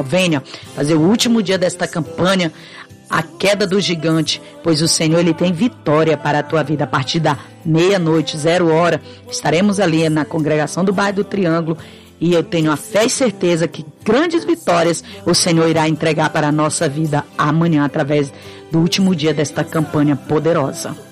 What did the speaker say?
Venha fazer o último dia desta campanha, a queda do gigante, pois o Senhor ele tem vitória para a tua vida. A partir da meia-noite, 0h, estaremos ali na congregação do bairro do Triângulo e eu tenho a fé e certeza que grandes vitórias o Senhor irá entregar para a nossa vida amanhã através do último dia desta campanha poderosa.